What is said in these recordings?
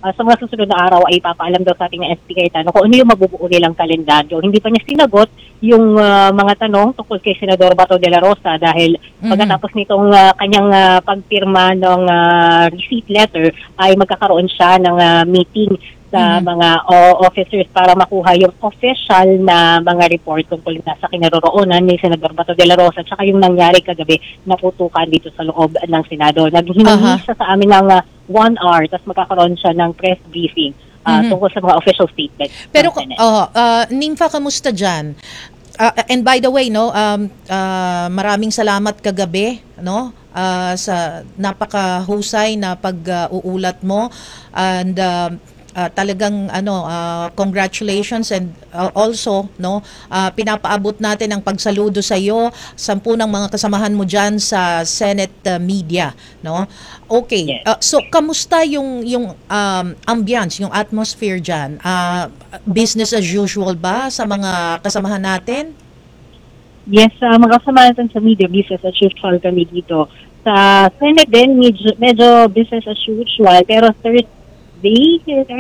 sa mga susunod na araw ay papaalam daw sa ating SP Cayetano kung ano yung mabubuo nilang kalendaryo. Hindi pa niya sinagot yung mga tanong tungkol kay Senador Bato de la Rosa dahil pagkatapos nitong kanyang pagpirma ng receipt letter ay magkakaroon siya ng meeting sa mga officers para makuha yung official na mga report tungkol na sa kinaroroonan ni Senador Bato de la Rosa at saka yung nangyari kagabi na putukan dito sa loob ng Senado. Naghihingi siya sa amin ng 1 hour tapos magkakaroon siya ng press briefing tungkol sa mga official statement. Pero Nympha, kamusta dyan? And by the way, no, maraming salamat kagabi, no, sa napakahusay na pag-uulat mo, and talagang congratulations, and also, no, pinapaabot natin ang pagsaludo sa iyo, 10 ng mga kasamahan mo diyan sa Senate media, no. Okay. So kamusta yung ambience, yung atmosphere diyan? Business as usual ba sa mga kasamahan natin? Yes, mga kasama natin sa media, business as usual kami dito. Sa Senate din, medyo business as usual, pero Thursday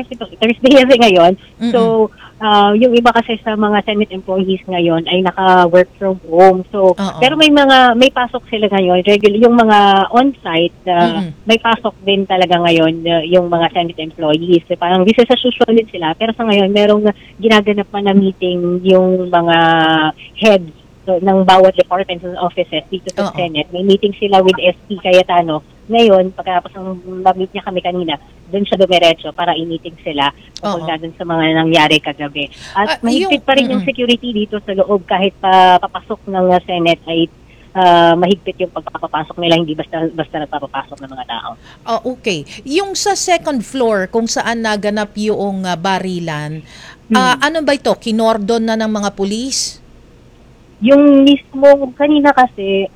kasi ngayon. So, yung iba kasi sa mga Senate employees ngayon ay naka-work from home. So, pero may pasok sila ngayon. Regular, yung mga on-site, may pasok din talaga ngayon yung mga Senate employees. Parang business as usual din sila. Pero sa ngayon, merong ginaganap pa na meeting yung mga heads ng bawat departments and offices dito sa Senate. May meeting sila with SP Cayetano. Ngayon, pagkatapos ng mag-meet niya kami kanina, doon siya dumiretso para i-meeting sila tungkol doon sa mga nangyari kagabi. At mahigpit pa rin yung security dito sa loob kahit papasok ng Senate ay mahigpit yung pagpapasok nila, hindi basta nagpapapasok ng mga tao. Okay. Yung sa second floor, kung saan naganap yung barilan, ano ba ito? Kinordon na ng mga pulis? Yung mismo, kanina kasi,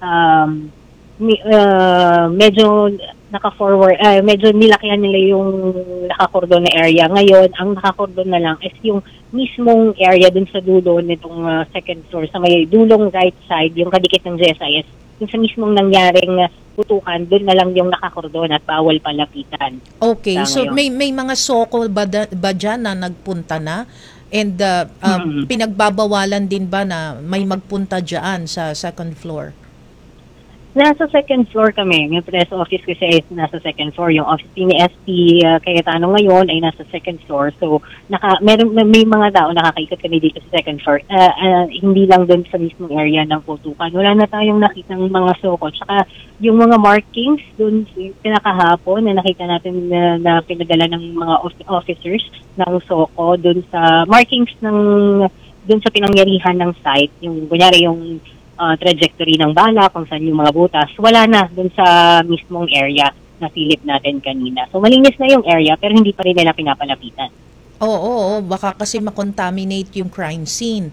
medyo naka-forward, medyo nilakihan nila yung nakakordon na area. Ngayon, ang nakakordon na lang is yung mismong area dun sa dulo nitong second floor, sa may dulong right side, yung kadikit ng GSIS, yung sa mismong nangyaring putukan, dun na lang yung nakakordon at bawal palapitan. Okay, so may mga soko ba dyan na nagpunta na? And pinagbabawalan din ba na may magpunta dyan sa second floor? Nasa second floor kami. Yung press office kasi is nasa second floor. Yung office ni SP Cayetano ngayon ay nasa second floor. So, may mga tao nakakaikot kami dito sa second floor. Hindi lang doon sa mismong area ng putukan. Wala na tayong nakita ng mga soko. Tsaka yung mga markings doon pinakahapon na nakita natin na pinadala ng mga officers ng soko doon sa markings doon sa pinangyarihan ng site. Yung kunyari yung trajectory ng bala, kung saan yung mga butas, wala na dun sa mismong area na silip natin kanina. So, malinis na yung area, pero hindi pa rin nila pinapalapitan. Oo, baka kasi makontaminate yung crime scene.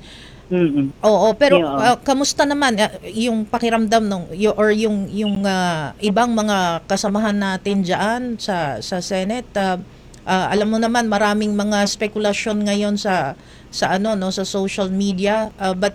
Oo, pero kamusta naman yung pakiramdam or yung ibang mga kasamahan natin diyan sa Senate? Alam mo naman, maraming mga spekulasyon ngayon sa social media, but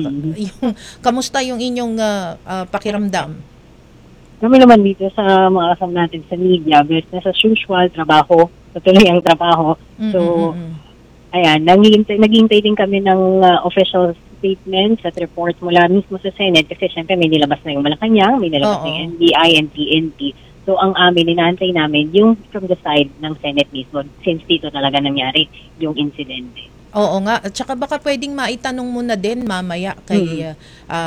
kamusta yung inyong pakiramdam? Kami naman dito sa mga kasama natin sa media, business as usual, trabaho, patuloy ang trabaho. So, ayan, naghihintay din kami ng official statements at reports mula mismo sa Senate kasi syempre may nilabas na yung Malacanang, may nilabas na yung NBI and PNP. So, ang amin, inaantay namin yung from the side ng Senate mismo since dito talaga nangyari yung incident. Oo nga. At saka baka pwedeng maitanong mo na din mamaya kay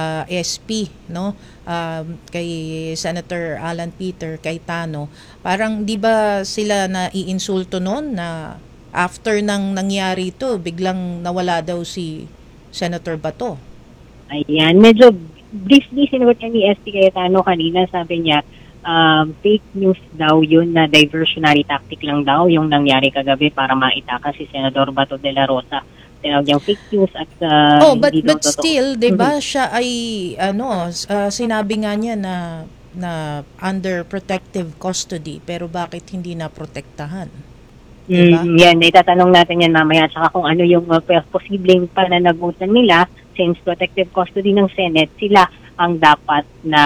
SP, no? Kay Senator Alan Peter Cayetano. Parang di ba sila na iinsulto noon na after nang nangyari ito, biglang nawala daw si Senator Bato? Ayan. Medyo briefly sinagot niya ni SP Cayetano kanina. Sabi niya, fake news daw yun, na diversionary tactic lang daw yung nangyari kagabi para maitaka si Senador Bato de la Rosa. Tinawag niyang fake news at but still, 'di ba, siya ay sinabi nga niya na under protective custody, pero bakit hindi na protektahan? Diba? Yan, itatanong natin yan mamaya, tsaka kung ano yung posibleng pananagutan nila since protective custody ng Senate, sila ang dapat na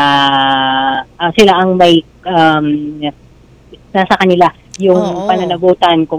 sila ang may nasa kanila yung pananagutan kung